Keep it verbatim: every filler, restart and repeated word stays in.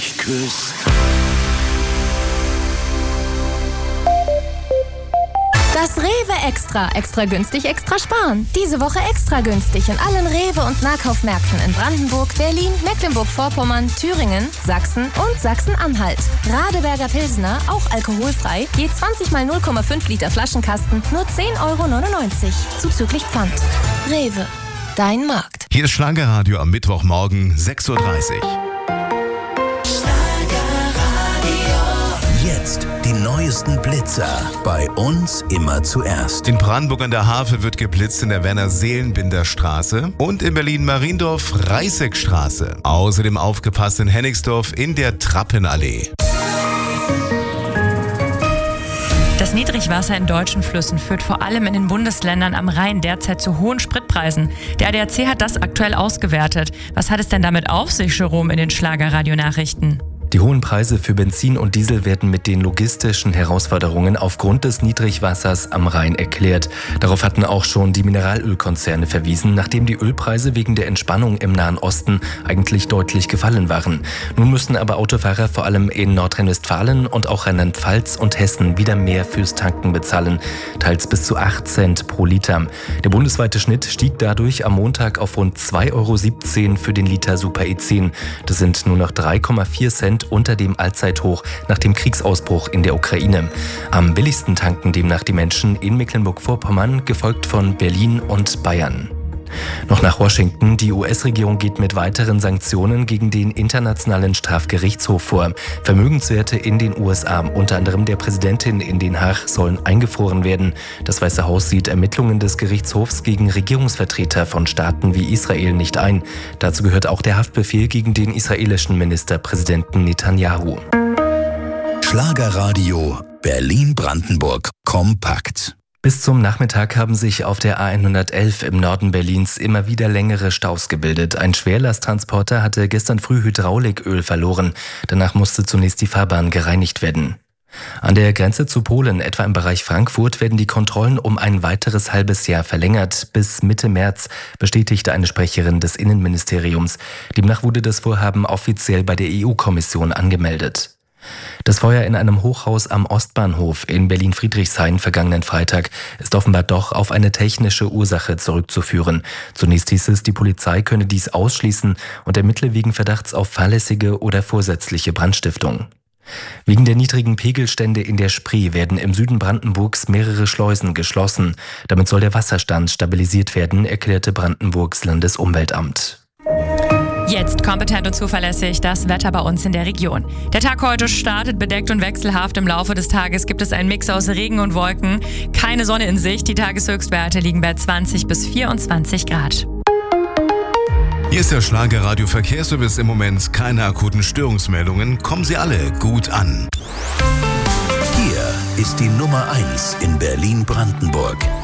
mich küsst. Das Rewe Extra. Extra günstig, extra sparen. Diese Woche extra günstig in allen Rewe- und Nahkaufmärkten in Brandenburg, Berlin, Mecklenburg-Vorpommern, Thüringen, Sachsen und Sachsen-Anhalt. Radeberger Pilsner, auch alkoholfrei, je zwanzig mal null Komma fünf Liter Flaschenkasten, nur zehn Euro neunundneunzig. Zuzüglich Pfand. Rewe. Dein Markt. Hier ist Schlagerradio am Mittwochmorgen, sechs Uhr dreißig. Jetzt die neuesten Blitzer. Bei uns immer zuerst. In Brandenburg an der Havel wird geblitzt in der Werner-Seelenbinder-Straße und in Berlin-Mariendorf-Reißeckstraße. Außerdem aufgepasst in Hennigsdorf in der Trappenallee. Das Niedrigwasser in deutschen Flüssen führt vor allem in den Bundesländern am Rhein derzeit zu hohen Spritpreisen. Der A D A C hat das aktuell ausgewertet. Was hat es denn damit auf sich, Jerome, in den Schlager-Radio-Nachrichten? Die hohen Preise für Benzin und Diesel werden mit den logistischen Herausforderungen aufgrund des Niedrigwassers am Rhein erklärt. Darauf hatten auch schon die Mineralölkonzerne verwiesen, nachdem die Ölpreise wegen der Entspannung im Nahen Osten eigentlich deutlich gefallen waren. Nun müssen aber Autofahrer vor allem in Nordrhein-Westfalen und auch Rheinland-Pfalz und Hessen wieder mehr fürs Tanken bezahlen, teils bis zu acht Cent pro Liter. Der bundesweite Schnitt stieg dadurch am Montag auf rund zwei Euro siebzehn für den Liter Super E zehn. Das sind nur noch drei Komma vier Cent unter dem Allzeithoch nach dem Kriegsausbruch in der Ukraine. Am billigsten tanken demnach die Menschen in Mecklenburg-Vorpommern, gefolgt von Berlin und Bayern. Noch nach Washington. Die U S-Regierung geht mit weiteren Sanktionen gegen den Internationalen Strafgerichtshof vor. Vermögenswerte in den U S A, unter anderem der Präsidentin in Den Haag, sollen eingefroren werden. Das Weiße Haus sieht Ermittlungen des Gerichtshofs gegen Regierungsvertreter von Staaten wie Israel nicht ein. Dazu gehört auch der Haftbefehl gegen den israelischen Ministerpräsidenten Netanyahu. Schlagerradio Berlin-Brandenburg kompakt. Bis zum Nachmittag haben sich auf der A hundertelf im Norden Berlins immer wieder längere Staus gebildet. Ein Schwerlasttransporter hatte gestern früh Hydrauliköl verloren. Danach musste zunächst die Fahrbahn gereinigt werden. An der Grenze zu Polen, etwa im Bereich Frankfurt, werden die Kontrollen um ein weiteres halbes Jahr verlängert. Bis Mitte März, bestätigte eine Sprecherin des Innenministeriums. Demnach wurde das Vorhaben offiziell bei der E U-Kommission angemeldet. Das Feuer in einem Hochhaus am Ostbahnhof in Berlin-Friedrichshain vergangenen Freitag ist offenbar doch auf eine technische Ursache zurückzuführen. Zunächst hieß es, die Polizei könne dies ausschließen und ermittle wegen Verdachts auf fahrlässige oder vorsätzliche Brandstiftung. Wegen der niedrigen Pegelstände in der Spree werden im Süden Brandenburgs mehrere Schleusen geschlossen. Damit soll der Wasserstand stabilisiert werden, erklärte Brandenburgs Landesumweltamt. Jetzt kompetent und zuverlässig das Wetter bei uns in der Region. Der Tag heute startet bedeckt und wechselhaft. Im Laufe des Tages gibt es einen Mix aus Regen und Wolken. Keine Sonne in Sicht. Die Tageshöchstwerte liegen bei zwanzig bis vierundzwanzig Grad. Hier ist der Schlagerradio Verkehrsservice. Im Moment keine akuten Störungsmeldungen. Kommen Sie alle gut an. Hier ist die Nummer eins in Berlin-Brandenburg.